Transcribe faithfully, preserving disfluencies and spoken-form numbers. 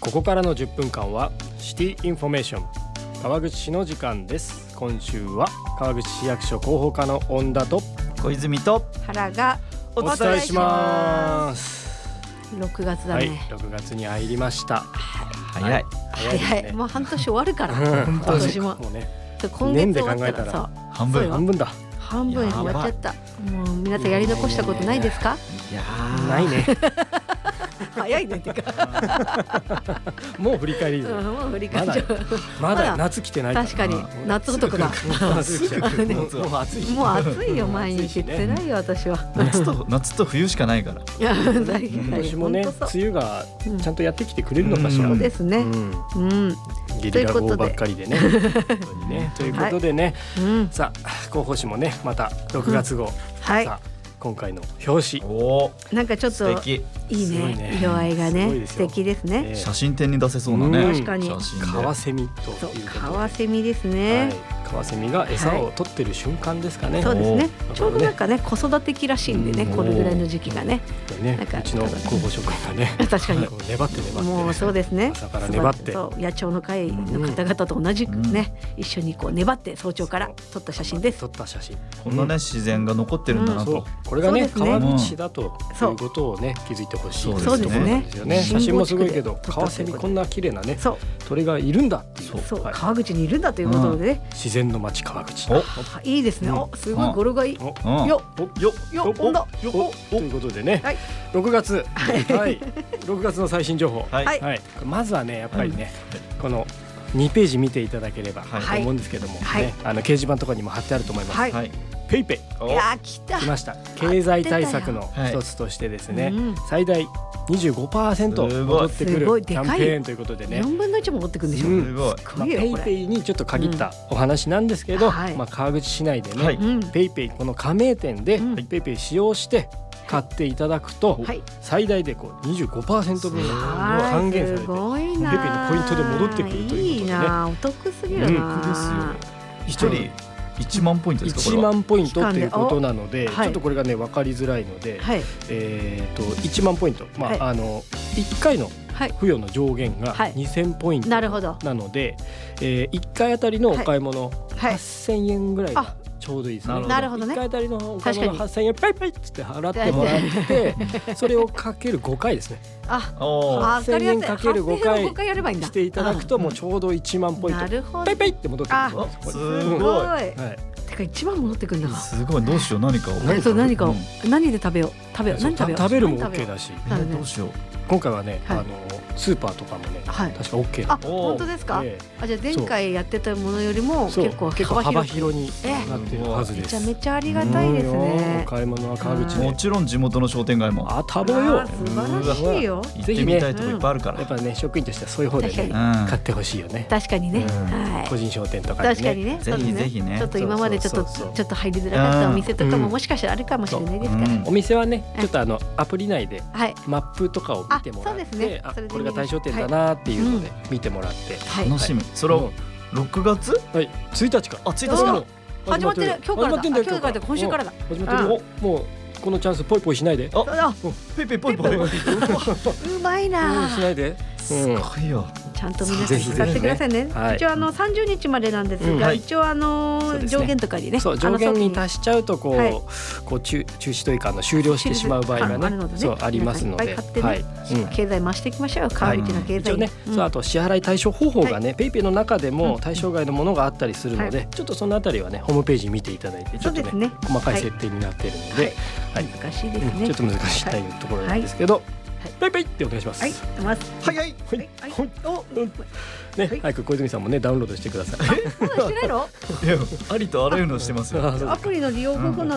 ここからのじゅっぷんかんはシティインフォメーション川口市の時間です。今週は川口市役所広報課の恩田と小泉と原がお伝えします。 ろくがつだね、 はい、ろくがつに入りました。 早い、はい、 早い、早い、ね、もう半年終わるから今年ももうね、 今月終わったらさ半分半分だ半分終わっちゃった。もう皆さんやり残したことないですか？ いやーないね早いねってかもう振り返り、うん、 もう振り返りまだ、まだ夏来てないから。 確かに夏男だ夏来てもう暑いもう暑いよ毎日ってないよ私は。 夏と夏と冬しかないから。 いや今年もね梅雨がちゃんとやってきてくれるのかしら。 そうですね、うんゲリラ豪雨ばっかりでねということでね、さあ広報誌もねまたろくがつ号、はい今回の表紙、 おなんかちょっといいね、色合いがね素敵ですね。 写真展に出せそうなね。 確かにカワセミということで、 カワセミですね。 カワセミが餌を取ってる瞬間ですかね。 そうですね。ちょうどなんかね子育て期らしいんでね、これぐらいの時期がね。 なんかうちの広報職員がね、 確かに粘って粘って、 もうそうですね。 朝から粘って、 そう野鳥の会の方々と同じくね、一緒にこう粘って早朝から撮った写真です。 撮った写真。 こんなね自然が残ってるんだなと。 これがね川口だということをね気づいてほしい。 そうですね。 写真もすごいけどカワセミこんな綺麗なね鳥がいるんだっていう。 そう川口にいるんだということでね。 自然の街川口。 いいですね。おすごい語呂がいい。よよよよということでね、ろくがつはいろくがつの最新情報、はいまずはねやっぱりねこのにページ見ていただければと思うんですけどもね、あの掲示板とかにも貼ってあると思います。ペイペイ、 いや来た来ました。経済対策の一つとしてですね、最大 にじゅうごパーセント 戻ってくるキャンペーンということでね、 よんぶんのいち戻ってくるんでしょ。 すごい。ペイペイにちょっと限ったお話なんですけど、まあ川口市内でね、ペイペイこの加盟店でペイペイ使用して買っていただくと最大でこう にじゅうごパーセント 分還元されて、ペイペイのポイントで戻ってくるということでね。 いいな、お得すぎるな。 一人いちまんポイントですか？ いちまんポイントということなので、ちょっとこれがね分かりづらいので、えっといちまんポイント、まああのいっかいの付与の上限がにせんポイントなので、いっかいあたりのお買い物はっせんえんぐらいがちょうどいいですね。 なるほどね。 いっかいあたりのお買い物はっせんえんパイパイっつって払ってもらってそれをかけるごかいですね。 あ、 はっせんえんかけるごかいしていただくともうちょうどいちまんポイントパイパイって戻ってくるんです。 すごい。 てかいちまん戻ってくるんだ。 すごい。どうしよう。何かを何かを何で食べよう食べよう何食べよう。 食べるも OK だし、 どうしよう。 今回はねあのスーパーとかもね確か OK だ。 あ、本当ですか？あ、じゃあ前回やってたものよりも結構幅広になってるはずです。 めちゃめちゃありがたいですね。 お買い物は川口でもちろん地元の商店街もあ、多忙よ。 素晴らしいよ。 行ってみたいとこいっぱいあるから、 やっぱね職員としてはそういう方でね買ってほしいよね。 確かにね。 個人商店とか確かにね。 ぜひぜひね。 ちょっと今までちょっとちょっと入りづらかったお店とかももしかしたらあるかもしれないですから。 お店はねちょっとあのアプリ内でマップとかを見てもらって、あ、これが対象店だなっていうので見てもらって楽しみ。それをろくがつはいついたちから。 あ、ついたちから始まってる。今日からだ。今日からだ。今週からだ。 始まってる。もうこのチャンスポイポイしないで。 あ、 ペイペイポイポイ。 うまいな。 しないで。 すごいよ。 ちゃんと皆さん使ってくださいね。一応あのさんじゅうにちまでなんですが、一応あの上限とかにね、 そう上限に達しちゃうとこうこう中中止というかあの終了してしまう場合がね、そうありますので、 はい、経済回していきましょう。川口の経済。 ね、そうあと支払い対象方法がね、ペイペイの中でも対象外のものがあったりするので、ちょっとそのあたりはねホームページ見ていただいてちょっとね細かい設定になっているので、 難しいですね。 ちょっと難しいというところなんですけど。ペイペイってお願いします。 はい、 はいはいはいおね、早く小泉さんもねダウンロードしてください。 してないの？ いや、ありとあらゆるのしてますよ。 アプリの利用方法な